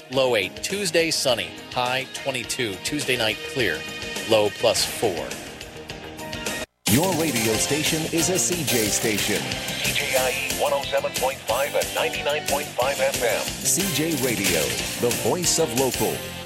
low 8. Tuesday, sunny, high 22. Tuesday night, clear, low +4. Your radio station is a CJ station. CJIE 107.5 and 99.5 FM. CJ Radio, the voice of local.